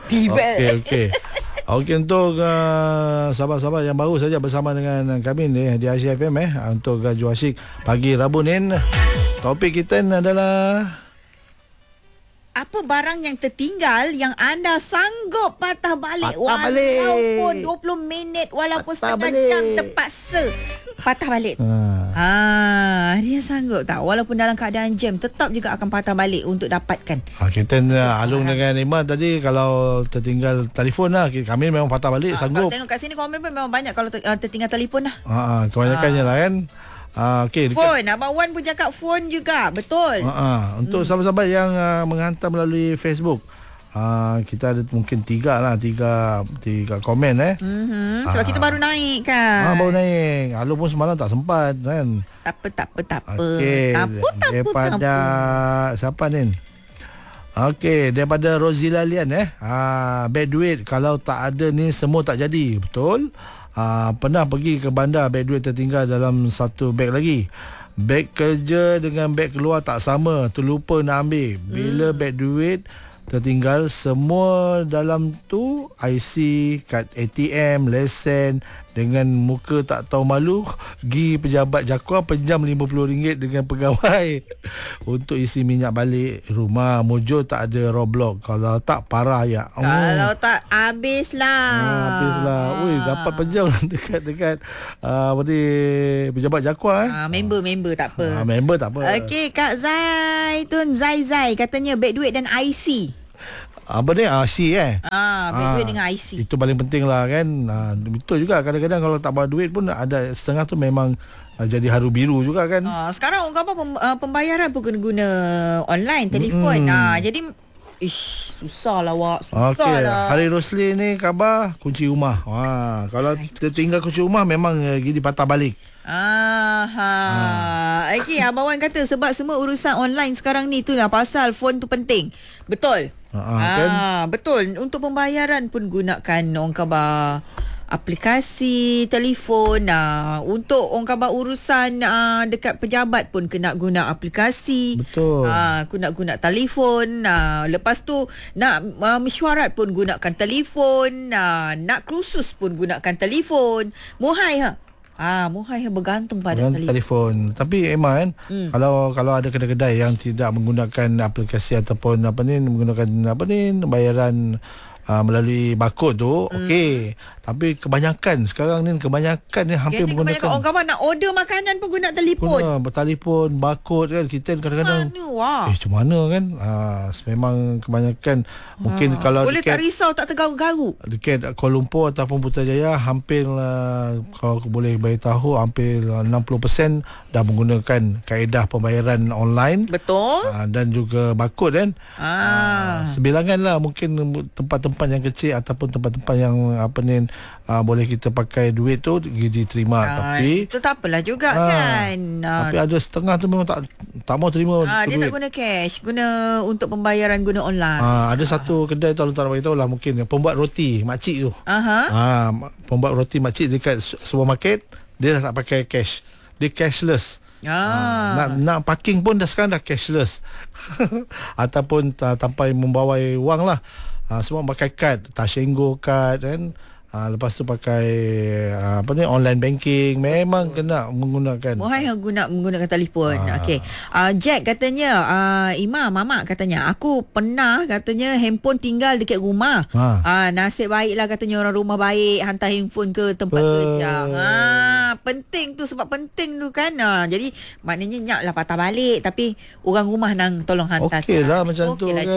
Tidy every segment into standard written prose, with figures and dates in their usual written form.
Tiba. Okey. Okey, untuk sahabat-sahabat yang baru saja bersama dengan kami ni di Asia FM untuk Gaju Asyik pagi Rabu ni. Topik kita adalah apa barang yang tertinggal yang anda sanggup patah balik Patah walaupun 20 minit walaupun Patah setengah balik. jam terpaksa patah balik. Dia sanggup tak walaupun dalam keadaan jam tetap juga akan patah balik untuk dapatkan. kita Alung dengan Iman tadi kalau tertinggal telefon lah, kami memang patah balik sanggup. Kalau tengok kat sini komen pun memang banyak kalau tertinggal telefon lah. Kebanyakannya lah kan. Okey, Phone, Abang Wan pun cakap phone juga. Betul. Untuk sahabat-sahabat yang menghantar melalui Facebook, kita ada mungkin tiga komen Sebab kita baru naik kan. baru naik. Alung pun semalam tak sempat kan. Tak apa. Okey, daripada siapa ni? Okey, daripada Rozila Lian beg duit kalau tak ada ni semua tak jadi. Betul. Pernah pergi ke bandar, beg duit tertinggal dalam satu beg lagi. Beg kerja dengan beg keluar tak sama, terlupa nak ambil. Bila beg duit tertinggal, semua dalam tu IC, kad ATM, lesen. Dengan muka tak tahu malu, pergi pejabat Jaguar pinjam RM50 dengan pegawai untuk isi minyak balik rumah. Mujur tak ada Roblox. Kalau tak parah ya. Kalau tak habislah. Habislah. Dapat pinjam dekat pejabat Jaguar Member tak apa. Member tak apa. Okey, Kak Zai katanya beg duit dan IC. Apa ni? IC beg duit dengan IC. Itu paling penting lah kan. Betul juga, kadang-kadang kalau tak bawa duit pun ada setengah tu memang jadi haru biru juga kan. Sekarang orang kata pembayaran pun kena guna online, telefon. Jadi susah lah awak. Okey, Hari Rosli ni khabar kunci rumah. Kalau tertinggal kunci rumah memang gini patah balik. Okey, Abang Wan kata sebab semua urusan online sekarang ni itulah pasal phone tu penting. Betul. Kan? Betul. Untuk pembayaran pun gunakan orang khabar aplikasi telefon. Untuk orang khabar urusan dekat pejabat pun kena guna aplikasi. Betul. Guna telefon. Lepas tu nak mesyuarat pun gunakan telefon. Nak kursus pun gunakan telefon. Muhai bergantung pada telefon. Tapi Emma kan, kalau ada kedai-kedai yang tidak menggunakan aplikasi ataupun menggunakan bayaran melalui barcode tu, okey. Tapi kebanyakan sekarang ni hampir menggunakan. Kebanyakan orang kawan nak order makanan pun guna telefon. Bertelefon, barcode kan. Kita kadang-kadang macam mana kan. Memang kebanyakan mungkin kalau boleh tak risau, tak tergaru-garu. Dekat Kuala Lumpur ataupun Putrajaya hampir kalau boleh beritahu hampir 60% dah menggunakan kaedah pembayaran online. Betul. Dan juga barcode kan. Sebilangan lah mungkin tempat-tempat yang kecil ataupun tempat-tempat yang boleh kita pakai duit tu diterima. Tapi itu tak apalah juga kan. Tapi ada setengah tu memang tak mau terima dia duit. tak guna cash, guna untuk pembayaran guna online. Ada satu kedai tu tak nak beritahu lah, mungkin pembuat roti makcik tu. Pembuat roti makcik dekat supermarket, dia dah tak pakai cash. Dia cashless. Nak parking pun sekarang dah cashless. Ataupun tanpa membawa wang lah. Semua pakai kad, Tashengo kad kan. Lepas tu pakai online banking. Memang kena menggunakan. Menggunakan telefon. Okey. Jack katanya, Mama katanya, aku pernah katanya handphone tinggal dekat rumah. Nasib baiklah katanya orang rumah baik hantar handphone ke tempat kerja. Penting tu, sebab penting tu kan. Jadi maknanya nyak lah patah balik, tapi orang rumah nang tolong hantar. Okey lah macam tu kan.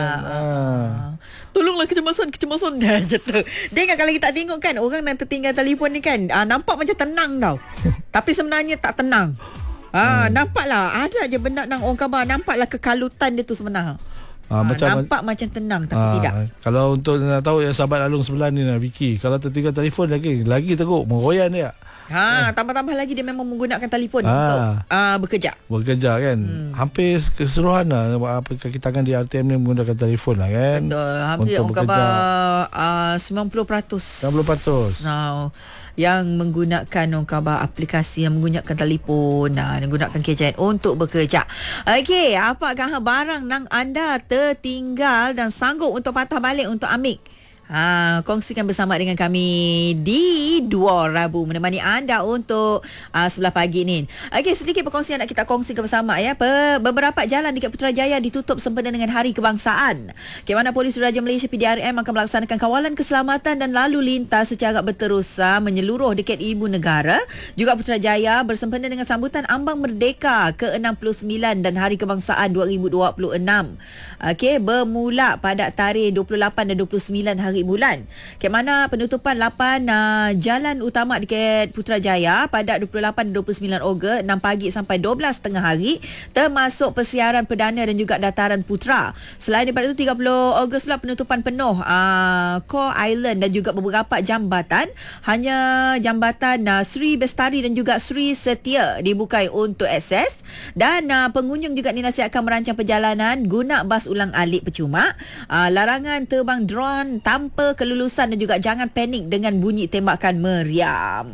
Tolonglah kecemasan dah jatuh. Dia ingat kalau kita tengok kan orang yang tertinggal telefon ni kan, nampak macam tenang tau. Tapi sebenarnya tak tenang. Nampaklah ada je benda nang orang khabar, nampaklah kekalutan dia tu sebenarnya. Nampak macam tenang tapi tidak. Kalau untuk nak tahu yang sahabat Alung sebelah ni Vicky, kalau tertinggal telefon lagi teruk, meroyan dia. Tambah-tambah lagi dia memang menggunakan telefon untuk bekerja kan. Hampir keseluruhan kaki tangan di RTM ni menggunakan telefon lah kan. Betul. Hampir orang khabar 90%. 90%. yang menggunakan orang khabar aplikasi, yang menggunakan telefon, menggunakan KJN untuk bekerja. Okey, apakah barang nang anda tertinggal dan sanggup untuk patah balik untuk ambil? Kongsikan bersama dengan kami di Dua Rabu, menemani anda untuk sebelah pagi ni. Okey, sedikit perkongsian nak kita kongsikan bersama ya. Beberapa jalan di Putrajaya ditutup sempena dengan Hari Kebangsaan. Ke mana Polis Diraja Malaysia PDRM akan melaksanakan kawalan keselamatan dan lalu lintas secara berterusan menyeluruh dekat ibu negara. Juga Putrajaya bersempena dengan sambutan Ambang Merdeka ke-69 dan Hari Kebangsaan 2026. Okey, bermula pada tarikh 28 dan 29 hari bulan. Ke mana penutupan 8 jalan utama dekat Putrajaya pada 28 dan 29 Ogos 6 pagi sampai 12 tengah hari, termasuk persiaran perdana dan juga dataran putra. Selain daripada itu 30 Ogos pula penutupan penuh Core Island dan juga beberapa jambatan. Hanya jambatan Sri Bestari dan juga Sri Setia dibukai untuk akses, dan pengunjung juga dinasihatkan merancang perjalanan guna bas ulang alik percuma. Larangan terbang drone tanpa kelulusan dan juga jangan panik dengan bunyi tembakan meriam.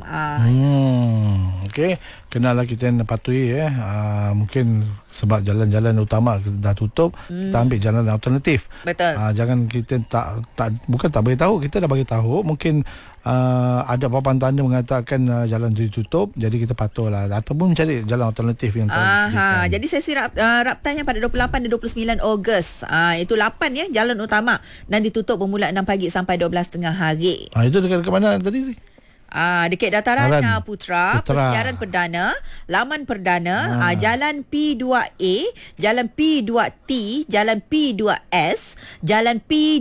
Okey, kenalah kita yang patuhi mungkin sebab jalan-jalan utama dah tutup, kita ambil jalan alternatif. Betul. Jangan kita bukan tak bagi tahu, kita dah bagi tahu, mungkin ada papan tanda mengatakan jalan ditutup, jadi kita patuhlah ataupun mencari jalan alternatif yang disediakan. Jadi sesi raptanya pada 28 dan 29 Ogos. Itu 8 ya jalan utama, dan ditutup bermula 6 pagi sampai 12 tengah hari. Itu dekat mana tadi? Dekat dataran Putra, persiaran perdana, laman perdana, jalan P2A, jalan P2T, jalan P2S, jalan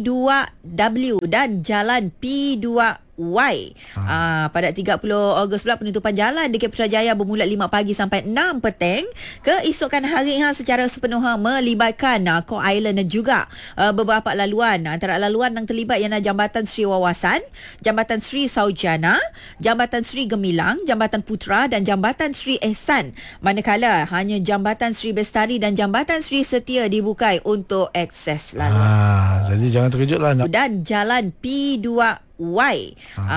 P2W dan jalan P2Y. Pada 30 Ogos pula penutupan jalan dekat Putrajaya bermula 5 pagi sampai 6 petang. Keesokan hari secara sepenuhnya melibatkan Core Island dan juga beberapa laluan. Antara laluan yang terlibat ialah Jambatan Sri Wawasan, Jambatan Sri Saujana, Jambatan Sri Gemilang, Jambatan Putra dan Jambatan Sri Ehsan. Manakala hanya Jambatan Sri Bestari dan Jambatan Sri Setia dibukai untuk akses laluan. Jadi jangan terkejutlah. Dan jalan P2Y